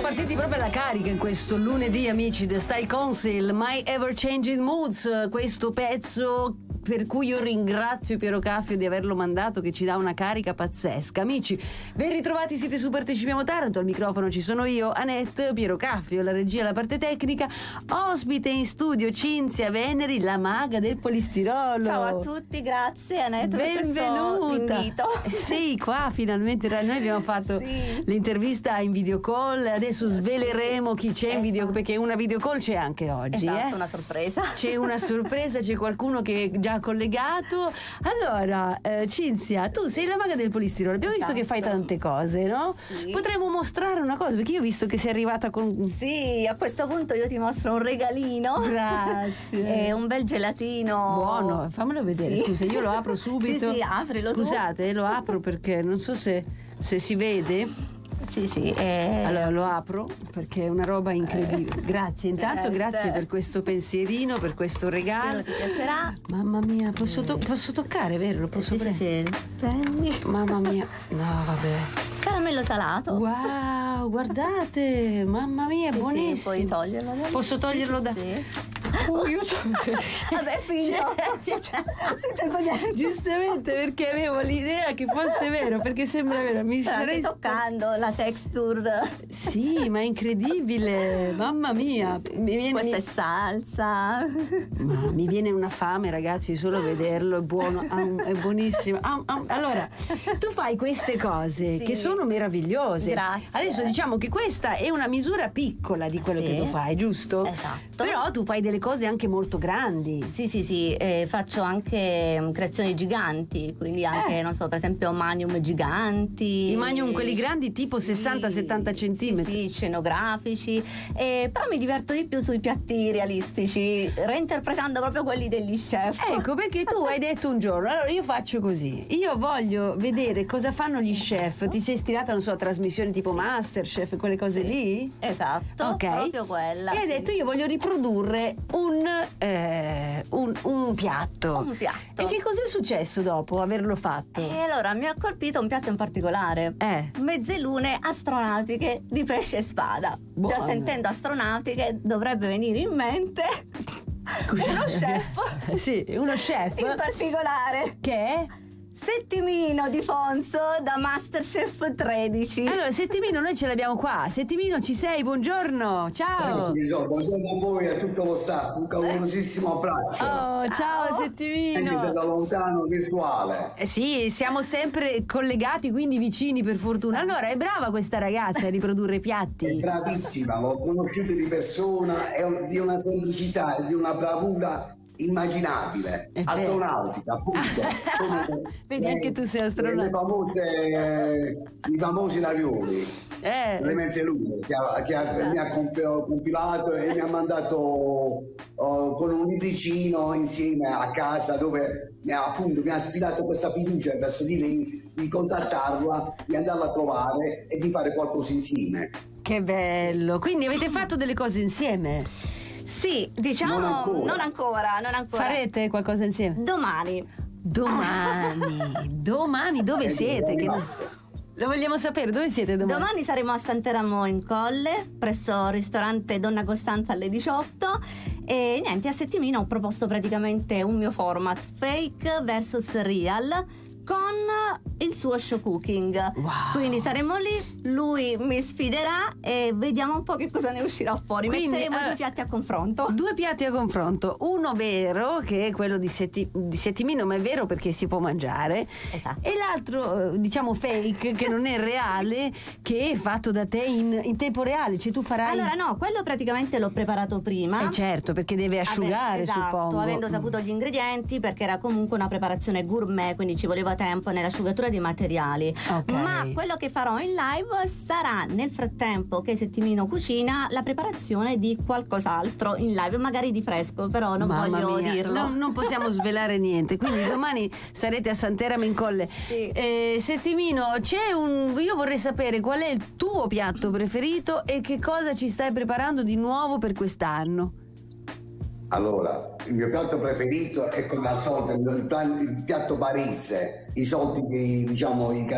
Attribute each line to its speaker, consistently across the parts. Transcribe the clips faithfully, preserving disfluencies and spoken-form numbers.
Speaker 1: partiti proprio alla carica in questo lunedì, amici. The Style Council, My Ever Changing Moods, questo pezzo per cui io ringrazio Piero Caffio di averlo mandato, che ci dà una carica pazzesca. Amici, ben ritrovati, siete su Partecipiamo Taranto, al microfono ci sono io, Annette, Piero Caffio, la regia, la parte tecnica, ospite in studio Cinzia Veneri, la maga del polistirolo.
Speaker 2: Ciao a tutti, grazie Annette.
Speaker 1: Benvenuta. Sei qua finalmente, noi abbiamo fatto sì. l'intervista in video call, adesso sveleremo chi c'è in video, perché una video call c'è anche oggi.
Speaker 2: Esatto,
Speaker 1: eh?
Speaker 2: una sorpresa.
Speaker 1: C'è una sorpresa, c'è qualcuno che è già collegato. Allora, eh, Cinzia, tu sei la maga del polistirolo, abbiamo esatto. visto che fai tante cose, no? Sì. Potremmo mostrare una cosa, perché io ho visto che sei arrivata con...
Speaker 2: Sì, a questo punto io ti mostro un regalino.
Speaker 1: Grazie.
Speaker 2: E un bel gelatino.
Speaker 1: Buono, fammelo vedere, sì. scusa, io lo apro subito.
Speaker 2: Sì, sì, aprilo.
Speaker 1: Scusate,
Speaker 2: tu.
Speaker 1: lo apro perché non so se, se si vede.
Speaker 2: Sì, sì. Eh...
Speaker 1: Allora lo apro perché è una roba incredibile. Grazie, intanto
Speaker 2: eh,
Speaker 1: grazie
Speaker 2: eh.
Speaker 1: per questo pensierino, per questo regalo.
Speaker 2: Spero ti piacerà.
Speaker 1: Mamma mia, posso, to- posso toccare, vero? Lo posso
Speaker 2: sì,
Speaker 1: prendere?
Speaker 2: Sì, sì. Prendi.
Speaker 1: Mamma mia. No, vabbè.
Speaker 2: Caramello salato.
Speaker 1: Wow, guardate, mamma mia, è
Speaker 2: sì,
Speaker 1: buonissimo.
Speaker 2: Sì, puoi toglierlo. Da...
Speaker 1: Posso toglierlo
Speaker 2: sì,
Speaker 1: da...
Speaker 2: Sì.
Speaker 1: Oh, io so...
Speaker 2: Vabbè, finito.
Speaker 1: Cioè, giustamente perché avevo l'idea che fosse vero, perché sembra vero. Mi
Speaker 2: Però
Speaker 1: sarei
Speaker 2: toccando la texture.
Speaker 1: Sì, ma è incredibile, mamma mia. Mi viene...
Speaker 2: Questa è salsa.
Speaker 1: Ma mi viene una fame, ragazzi, solo a vederlo, è buono, è buonissimo. Allora, tu fai queste cose
Speaker 2: sì.
Speaker 1: che sono meravigliose.
Speaker 2: Grazie.
Speaker 1: Adesso diciamo che questa è una misura piccola di quello
Speaker 2: sì.
Speaker 1: che tu fai, giusto?
Speaker 2: Esatto.
Speaker 1: Però tu fai delle cose anche molto grandi.
Speaker 2: Sì, sì, sì, eh, faccio anche um, creazioni giganti, quindi anche, eh. non so, per esempio manium giganti.
Speaker 1: I manium quelli grandi tipo
Speaker 2: sì,
Speaker 1: sessanta settanta centimetri.
Speaker 2: Sì, sì, scenografici, eh, però mi diverto di più sui piatti realistici, reinterpretando proprio quelli degli chef.
Speaker 1: Ecco, perché tu hai detto un giorno, allora io faccio così, io voglio vedere cosa fanno gli chef. Ti sei ispirata, non so, a trasmissioni tipo sì. Masterchef, quelle cose
Speaker 2: sì.
Speaker 1: lì?
Speaker 2: Esatto,
Speaker 1: okay.
Speaker 2: proprio quella.
Speaker 1: E hai
Speaker 2: sì.
Speaker 1: detto io voglio riprodurre un, eh, un, un piatto.
Speaker 2: Un piatto.
Speaker 1: E che cos'è successo dopo averlo fatto?
Speaker 2: E allora mi ha colpito un piatto in particolare.
Speaker 1: Eh.
Speaker 2: Mezzelune astronautiche di pesce e spada.
Speaker 1: Buono.
Speaker 2: Già sentendo astronautiche dovrebbe venire in mente uno chef.
Speaker 1: Sì, uno chef.
Speaker 2: In particolare.
Speaker 1: Che è?
Speaker 2: Settimino di Fonzo da Masterchef tredici.
Speaker 1: Allora, Settimino, noi ce l'abbiamo qua. Settimino, ci sei? Buongiorno, ciao.
Speaker 3: Buongiorno a voi e a tutto lo staff, un calorosissimo abbraccio.
Speaker 1: Oh, ciao, ciao Settimino.
Speaker 3: Anche se da lontano, virtuale.
Speaker 1: Eh sì, siamo sempre collegati, quindi vicini per fortuna. Allora, è brava questa ragazza a riprodurre piatti?
Speaker 3: È bravissima, l'ho conosciuta di persona, è di una semplicità e di una bravura immaginabile, astronautica appunto.
Speaker 1: Vedi, le, anche tu sei astronautica.
Speaker 3: Le famose, i famosi avioni,
Speaker 1: eh.
Speaker 3: le mezzalune che, ha, che ha, mi ha compilato e mi ha mandato uh, con un libricino insieme a casa, dove mi ha, appunto mi ha ispirato questa fiducia verso di lei, di contattarla, di andarla a trovare e di fare qualcosa insieme.
Speaker 1: Che bello, quindi avete fatto delle cose insieme?
Speaker 2: Sì, diciamo
Speaker 3: non ancora.
Speaker 2: non ancora, non ancora.
Speaker 1: Farete qualcosa insieme?
Speaker 2: Domani.
Speaker 1: Domani, domani dove eh, siete? Che... Lo vogliamo sapere, dove siete domani?
Speaker 2: Domani saremo a Santeramo in Colle, presso il ristorante Donna Costanza alle diciotto. E niente, a Settimino ho proposto praticamente un mio format, fake versus real, con il suo show cooking.
Speaker 1: Wow.
Speaker 2: Quindi saremo lì, lui mi sfiderà e vediamo un po' che cosa ne uscirà fuori. Quindi, metteremo uh, due piatti a confronto.
Speaker 1: Due piatti a confronto, uno vero, che è quello di, setti, di Settimino, ma è vero perché si può mangiare.
Speaker 2: Esatto.
Speaker 1: E l'altro, diciamo fake, che non è reale, che è fatto da te in, in tempo reale, cioè tu farai...
Speaker 2: Allora no, quello praticamente l'ho preparato prima.
Speaker 1: Eh certo, perché deve asciugare,
Speaker 2: esatto,
Speaker 1: suppongo.
Speaker 2: Avendo saputo gli ingredienti, perché era comunque una preparazione gourmet, quindi ci voleva tempo nell'asciugatura di materiali.
Speaker 1: Okay.
Speaker 2: Ma quello che farò in live sarà, nel frattempo che Settimino cucina, la preparazione di qualcos'altro in live, magari di fresco, però non
Speaker 1: Mamma
Speaker 2: voglio
Speaker 1: mia.
Speaker 2: dirlo.
Speaker 1: No, non possiamo svelare niente, quindi domani sarete a Santeramo in Colle.
Speaker 2: Sì.
Speaker 1: Eh, Settimino, c'è un... io vorrei sapere qual è il tuo piatto preferito e che cosa ci stai preparando di nuovo per quest'anno.
Speaker 3: Allora, il mio piatto preferito è come al solito il, il piatto parise, i soldi, che, diciamo, i,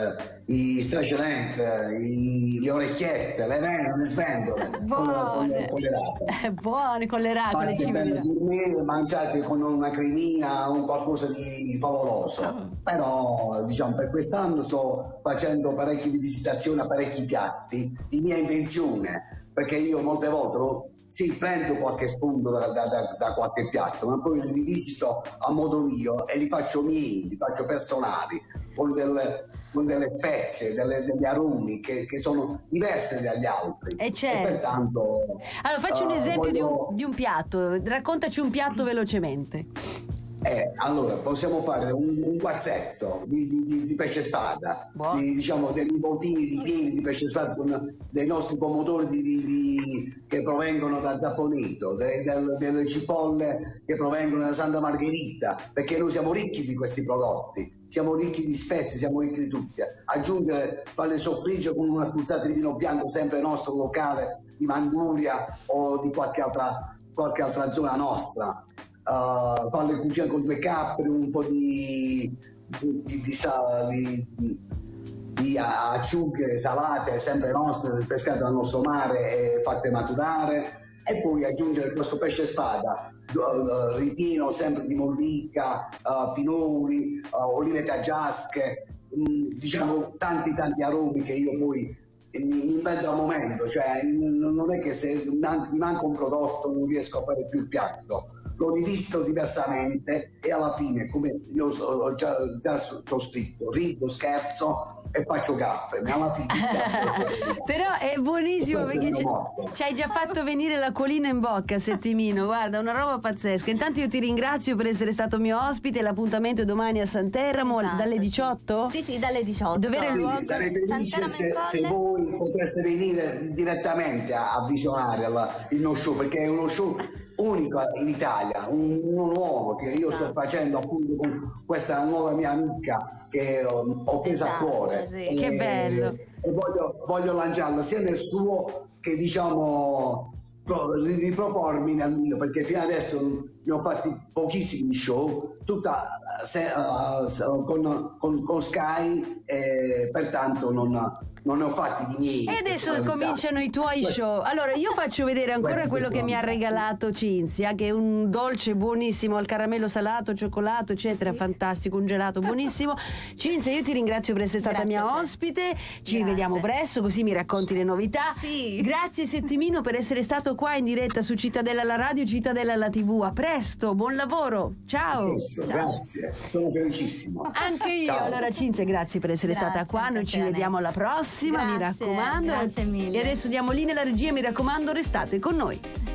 Speaker 3: i stracciolenti, i, le orecchiette, le vene, le svendole,
Speaker 1: buone,
Speaker 3: con le rate.
Speaker 1: Buone con le rate.
Speaker 3: Fate bene dormire, mangiate con una cremina, un qualcosa di favoloso. Oh. Però, diciamo, per quest'anno sto facendo parecchie visitazioni a parecchi piatti di mia invenzione, perché io molte volte sì, prendo qualche spunto da, da, da, da qualche piatto, ma poi li visito a modo mio e li faccio miei, li faccio personali, con delle, con delle spezie, delle, degli aromi che, che sono diversi dagli altri.
Speaker 1: E, certo.
Speaker 3: E pertanto...
Speaker 1: Allora, facci un esempio uh, voglio... di, un, di un piatto, raccontaci un piatto velocemente.
Speaker 3: Eh, allora, possiamo fare un, un guazzetto di, di, di pesce spada, di, diciamo degli involtini di pieni di pesce spada con dei nostri pomodori di, di, che provengono da Zapponito, de, de, delle cipolle che provengono da Santa Margherita, perché noi siamo ricchi di questi prodotti, siamo ricchi di spezie, siamo ricchi di tutti. Aggiungere, farle soffriggere con una spruzzata di vino bianco sempre nostro, locale, di Manduria o di qualche altra, qualche altra zona nostra. Uh, farle cucinare con due capri, un po' di, di, di, di, di, di acciughe salate sempre nostre, pescate dal nostro mare e fatte maturare, e poi aggiungere questo pesce spada uh, ripieno sempre di mollica, uh, pinoli, uh, olive taggiasche, um, diciamo tanti tanti aromi che io poi mi invento al momento, cioè non è che se mi manca un prodotto non riesco a fare più il piatto, lo rivisto diversamente e alla fine, come io ho già, già ho scritto, rido, scherzo e faccio caffè, ma alla fine
Speaker 1: però è buonissimo, perché ci hai già fatto venire l'acquolina in bocca, Settimino, guarda, una roba pazzesca. Intanto io ti ringrazio per essere stato mio ospite. L'appuntamento è domani a Santeramo, esatto, dalle diciotto?
Speaker 2: Sì, sì, dalle diciotto.
Speaker 1: Dove era il
Speaker 3: sì,
Speaker 1: luogo?
Speaker 3: Sarei felice se, se voi poteste venire direttamente a, a visionare la, il no show, perché è uno show unico in Italia, un, uno nuovo che io sto facendo appunto con questa nuova mia amica che ho, ho preso esatto, a cuore,
Speaker 2: sì.
Speaker 3: e,
Speaker 1: che bello,
Speaker 3: e voglio, voglio lanciarla sia nel suo che diciamo ripropormi nel mio, perché fino adesso ne ho fatti pochissimi show, tutta se, uh, con, con, con Sky, e pertanto non non ne ho fatti di niente.
Speaker 1: E adesso cominciano i tuoi
Speaker 3: questo,
Speaker 1: show. Allora io faccio vedere ancora quello che mi ha regalato Cinzia, che è un dolce buonissimo al caramello salato, cioccolato eccetera, fantastico, un gelato buonissimo. Cinzia, io ti ringrazio per essere stata Grazie mia ospite, ci Grazie. rivediamo presto così mi racconti le novità.
Speaker 2: Sì.
Speaker 1: Grazie Settimino per essere stato qua in diretta su Cittadella alla radio, Cittadella alla tivù. A presto, buon lavoro, ciao.
Speaker 3: Presto, grazie, sono felicissimo.
Speaker 1: Anche io.
Speaker 3: Ciao.
Speaker 1: Allora Cinzia, grazie per essere
Speaker 2: Grazie,
Speaker 1: stata qua, noi ci
Speaker 2: bene.
Speaker 1: vediamo alla prossima.
Speaker 2: Grazie,
Speaker 1: mi raccomando.
Speaker 2: Grazie mille.
Speaker 1: E adesso diamo linea alla regia, mi raccomando, restate con noi.